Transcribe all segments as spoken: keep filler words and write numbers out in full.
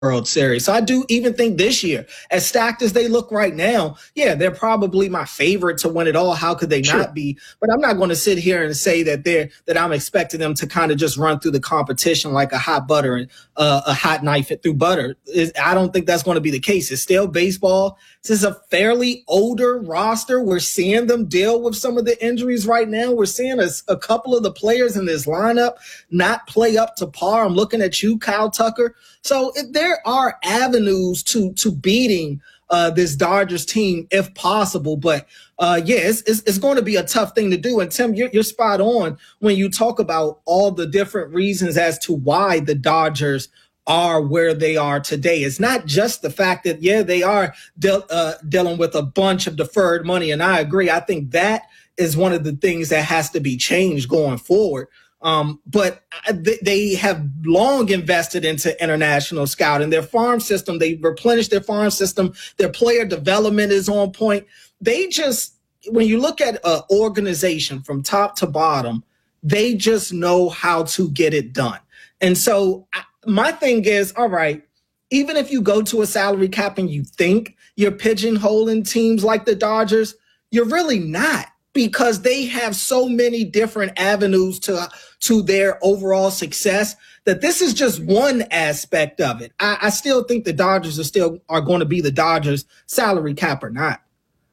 World Series. So I do even think this year, as stacked as they look right now, yeah, they're probably my favorite to win it all. How could they sure. not be? But I'm not going to sit here and say that they're that I'm expecting them to kind of just run through the competition like a hot butter and uh, a hot knife through butter. I don't think that's going to be the case. It's still baseball. This is a fairly older roster. We're seeing them deal with some of the injuries right now. We're seeing a, a couple of the players in this lineup not play up to par. I'm looking at you, Kyle Tucker. So if there are avenues to to beating uh, this Dodgers team if possible. But uh, yeah, it's, it's, it's going to be a tough thing to do. And Tim, you're, you're spot on when you talk about all the different reasons as to why the Dodgers are where they are today. It's not just the fact that, yeah, they are de- uh, dealing with a bunch of deferred money. And I agree. I think that is one of the things that has to be changed going forward. Um, but th- they have long invested into international scouting. Their farm system, they replenished their farm system. Their player development is on point. They just, when you look at an organization from top to bottom, they just know how to get it done. And so I, my thing is, all right, even if you go to a salary cap and you think you're pigeonholing teams like the Dodgers, you're really not, because they have so many different avenues to, to their overall success that this is just one aspect of it. I, I still think the Dodgers are still are going to be the Dodgers, salary cap or not.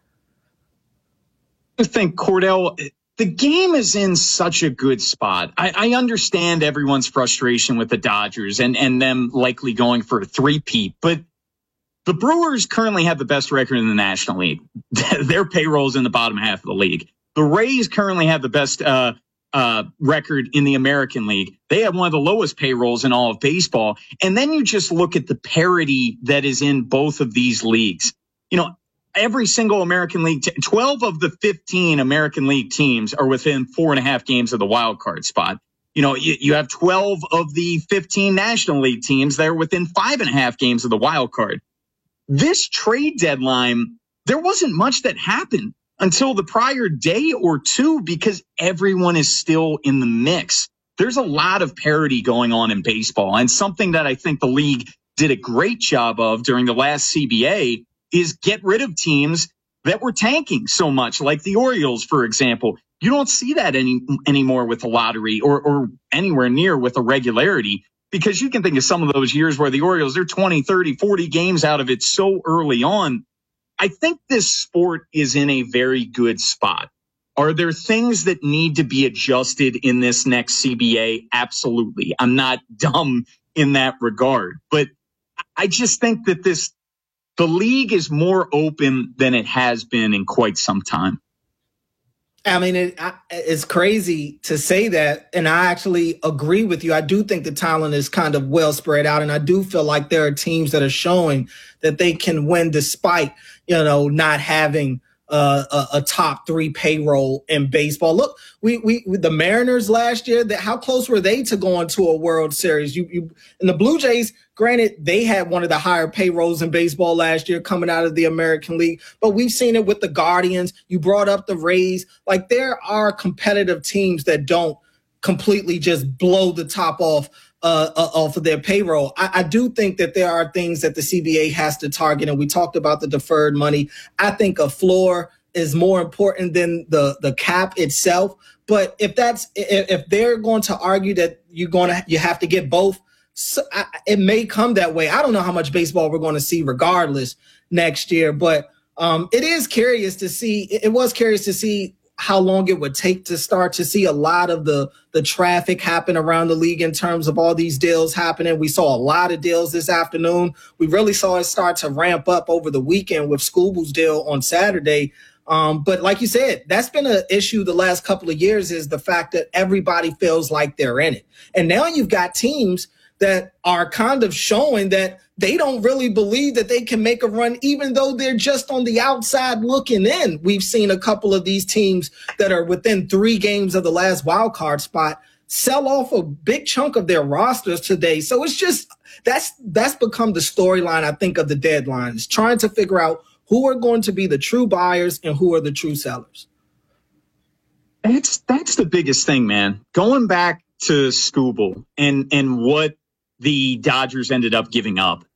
I think, Cordell, the game is in such a good spot. I, I understand everyone's frustration with the Dodgers and, and them likely going for a three-peat, but the Brewers currently have the best record in the National League. Their payroll's in the bottom half of the league. The Rays currently have the best uh, uh, record in the American League. They have one of the lowest payrolls in all of baseball. And then you just look at the parity that is in both of these leagues. You know, every single American League, t- twelve of the fifteen American League teams are within four and a half games of the wild card spot. You know, you, you have twelve of the fifteen National League teams that are within five and a half games of the wild card. This trade deadline, there wasn't much that happened until the prior day or two because everyone is still in the mix. There's a lot of parity going on in baseball, and something that I think the league did a great job of during the last C B A is get rid of teams that were tanking so much, like the Orioles, for example. You don't see that any anymore with the lottery or, or anywhere near with a regularity, because you can think of some of those years where the Orioles, they're twenty, thirty, forty games out of it so early on. I think this sport is in a very good spot. Are there things that need to be adjusted in this next C B A? Absolutely. I'm not dumb in that regard, but I just think that this, the league is more open than it has been in quite some time. I mean, it, it's crazy to say that, and I actually agree with you. I do think the talent is kind of well spread out, and I do feel like there are teams that are showing that they can win despite, you know, not having uh, a, a top three payroll in baseball. Look, we we the Mariners last year, that how close were they to going to a World Series? You you and the Blue Jays, granted, they had one of the higher payrolls in baseball last year coming out of the American League, but we've seen it with the Guardians. You brought up the Rays. Like, there are competitive teams that don't completely just blow the top off uh, uh, off of their payroll. I, I do think that there are things that the C B A has to target, and we talked about the deferred money. I think a floor is more important than the the cap itself. But if that's if, if they're going to argue that you're going to you have to get both, so I, it may come that way. I don't know how much baseball we're going to see regardless next year, but um, it is curious to see. It was curious to see how long it would take to start to see a lot of the, the traffic happen around the league in terms of all these deals happening. We saw a lot of deals this afternoon. We really saw it start to ramp up over the weekend with Scooble's deal on Saturday. Um, but like you said, that's been an issue the last couple of years, is the fact that everybody feels like they're in it. And now you've got teams that are kind of showing that they don't really believe that they can make a run, even though they're just on the outside looking in. We've seen a couple of these teams that are within three games of the last wild card spot sell off a big chunk of their rosters today. So it's just, that's, that's become the storyline, I think, of the deadline, is trying to figure out who are going to be the true buyers and who are the true sellers. That's, that's the biggest thing, man. Going back to Scooble and, and what the Dodgers ended up giving up.